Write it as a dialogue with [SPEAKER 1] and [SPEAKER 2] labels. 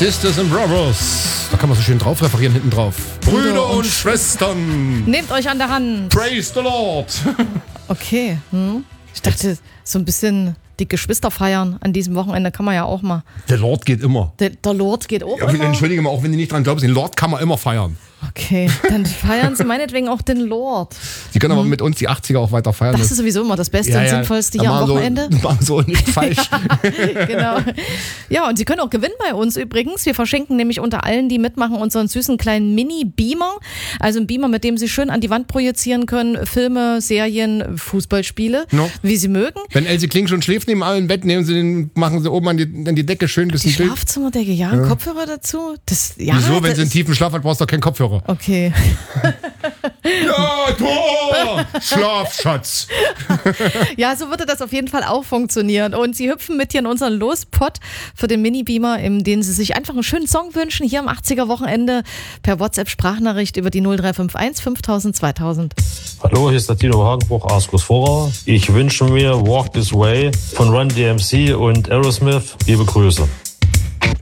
[SPEAKER 1] Sisters and Brothers. Da kann man so schön drauf referieren, hinten drauf. Brüder und Schwestern.
[SPEAKER 2] Nehmt euch an der Hand.
[SPEAKER 1] Praise the Lord.
[SPEAKER 2] Okay. Ich dachte, so ein bisschen die Geschwister feiern an diesem Wochenende kann man ja auch mal.
[SPEAKER 1] Der Lord geht immer.
[SPEAKER 2] Der Lord geht auch immer?
[SPEAKER 1] Entschuldige mal, auch wenn du nicht dran glaubst, den Lord kann man immer feiern.
[SPEAKER 2] Okay, dann feiern sie meinetwegen auch den Lord.
[SPEAKER 1] Sie können aber mit uns die 80er auch weiter feiern.
[SPEAKER 2] Das ist sowieso immer das Beste und Sinnvollste hier am Wochenende.
[SPEAKER 1] Machen so nicht falsch.
[SPEAKER 2] Genau. Ja, und Sie können auch gewinnen bei uns übrigens. Wir verschenken nämlich unter allen, die mitmachen, unseren süßen kleinen Mini-Beamer. Also ein Beamer, mit dem Sie schön an die Wand projizieren können. Filme, Serien, Fußballspiele, wie Sie mögen.
[SPEAKER 1] Wenn Elsie Kling schon schläft neben allem im Bett, machen Sie oben an die Decke schön ein bisschen
[SPEAKER 2] Bild. Schlafzimmerdecke, ja. Kopfhörer dazu.
[SPEAKER 1] Wieso? Wenn Sie einen tiefen Schlaf hat, brauchst du doch keinen Kopfhörer.
[SPEAKER 2] Okay.
[SPEAKER 1] Ja, Tor! Schlaf, Schatz.
[SPEAKER 2] Ja, so würde das auf jeden Fall auch funktionieren. Und Sie hüpfen mit hier in unseren Lospot für den Mini-Beamer, in dem Sie sich einfach einen schönen Song wünschen, hier am 80er-Wochenende per WhatsApp-Sprachnachricht über die 0351 5000 2000.
[SPEAKER 3] Hallo, hier ist der Tino Hagenbruch aus Großvorau. Ich wünsche mir Walk This Way von Run DMC und Aerosmith. Liebe Grüße.